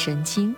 身轻。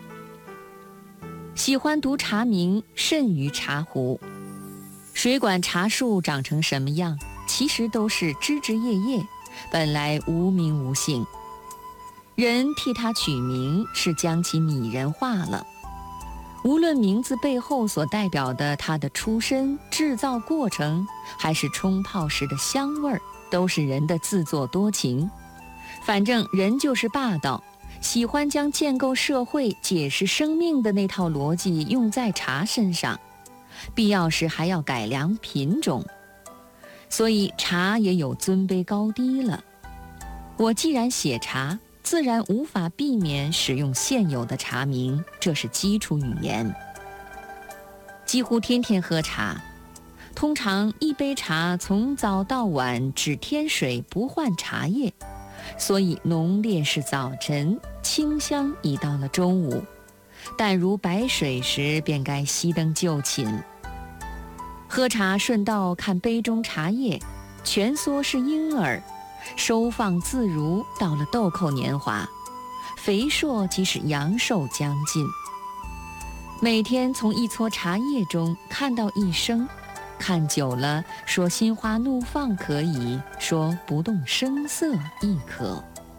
喜欢读茶名，甚于茶壶。谁管茶树长成什么样，其实都是枝枝叶叶，本来无名无姓。人替它取名，是将其拟人化了。无论名字背后所代表的它的出身、制造过程，还是冲泡时的香味儿，都是人的自作多情。反正人就是霸道，喜欢将建构社会、解释生命的那套逻辑用在茶身上，必要时还要改良品种。所以茶也有尊卑高低了。我既然写茶，自然无法避免使用现有的茶名，这是基础语言。几乎天天喝茶，通常一杯茶从早到晚只添水不换茶叶，所以浓烈是早晨，清香已到了中午，但如白水时便该熄灯就寝。喝茶顺道看杯中茶叶，蜷缩是婴儿，收放自如，到了豆蔻年华，肥硕即是阳寿将近。每天从一撮茶叶中看到一生，看久了，说心花怒放可以，说不动声色亦可。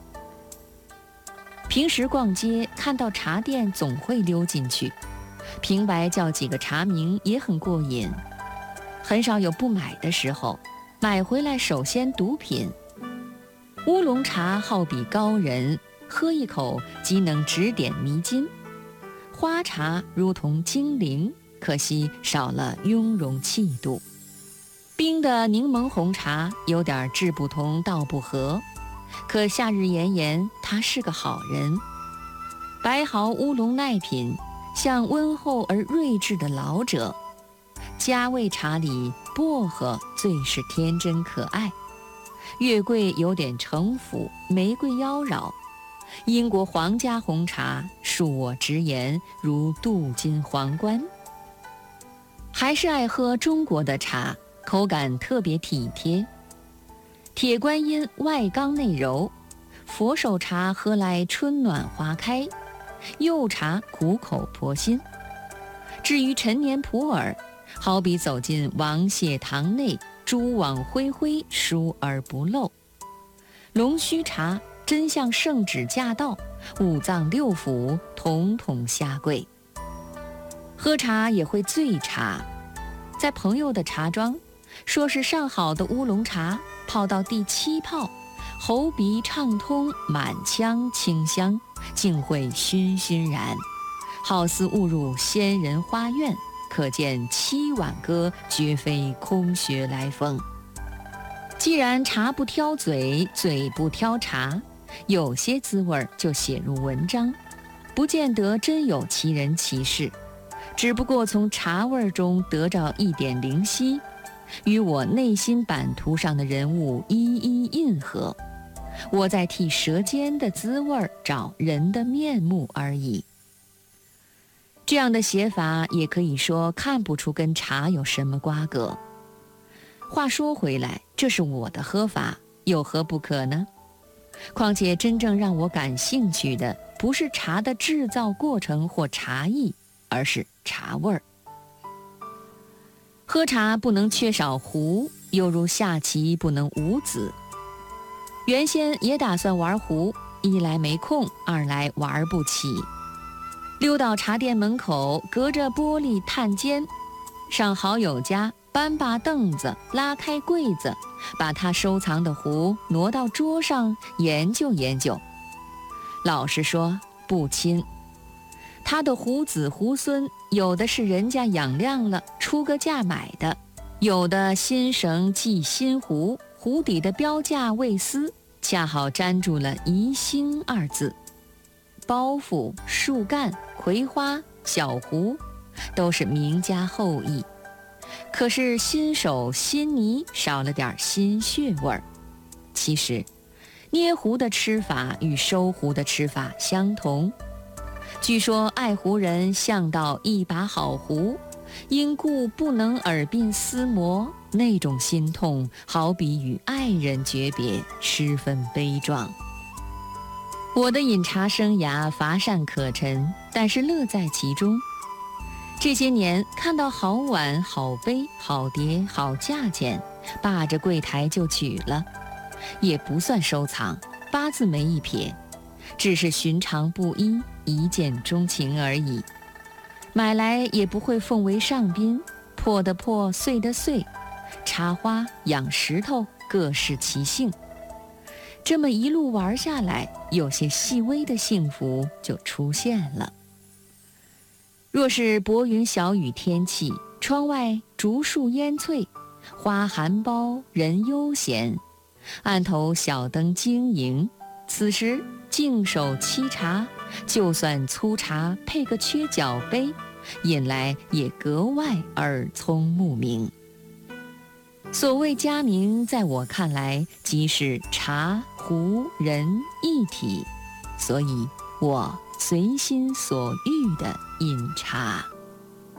平时逛街看到茶店总会溜进去，平白叫几个茶名也很过瘾，很少有不买的时候，买回来首先独品。乌龙茶好比高人，喝一口即能指点迷津。花茶如同精灵，可惜少了雍容气度。冰的柠檬红茶有点志不同道不合，可夏日炎炎，他是个好人。白毫乌龙耐品，像温厚而睿智的老者。加味茶里薄荷最是天真可爱，月桂有点城府，玫瑰妖娆。英国皇家红茶，恕我直言，如镀金皇冠。还是爱喝中国的茶，口感特别体贴。铁观音外刚内柔，佛手茶喝来春暖花开，柚茶苦口婆心。至于陈年普洱，好比走进王谢堂内，蛛网恢恢，疏而不漏。龙须茶真像圣旨驾到，五脏六腑统统下跪。喝茶也会醉茶，在朋友的茶庄，说是上好的乌龙茶，泡到第7泡，喉鼻畅通，满腔清香，竟会醺醺然，好似误入仙人花院。可见7挽歌绝非空穴来风。既然茶不挑嘴，嘴不挑茶，有些滋味就写入文章，不见得真有其人其事，只不过从茶味中得着一点灵犀，与我内心版图上的人物一一印合，我在替舌尖的滋味找人的面目而已。这样的写法也可以说看不出跟茶有什么瓜葛。话说回来，这是我的喝法，有何不可呢？况且真正让我感兴趣的，不是茶的制造过程或茶艺，而是茶味儿。喝茶不能缺少壶，犹如下棋不能无子。原先也打算玩壶，一来没空，二来玩不起。溜到茶店门口，隔着玻璃探监，上好友家，搬把凳子，拉开柜子，把他收藏的壶挪到桌上，研究研究。老实说，不亲。他的壶子壶孙，有的是人家养亮了，出个价买的，有的新绳系新壶，壶底的标价未撕，恰好粘住了宜兴2字。包袱、树干、葵花、小壶，都是名家后意。可是新手新泥少了点新血味儿。其实，捏壶的吃法与收壶的吃法相同。据说爱壶人向到一把好壶，因故不能耳鬓厮磨，那种心痛，好比与爱人诀别，十分悲壮。 我的饮茶生涯乏善可陈，但是乐在其中。这些年看到好碗、好杯、好碟、好价钱，霸着柜台就取了，也不算收藏，八字没一撇，只是寻常不一，一见钟情而已。买来也不会奉为上宾，破的破，碎的碎，插花、养石头，各适其性。这么一路玩下来，有些细微的幸福就出现了。若是薄云小雨天气，窗外竹树烟翠，花含苞，人悠闲，案头小灯晶莹，此时净手沏茶，就算粗茶配个缺角杯，饮来也格外耳聪目明。所谓佳茗，在我看来即是茶、壶、人一体，所以我随心所欲地饮茶。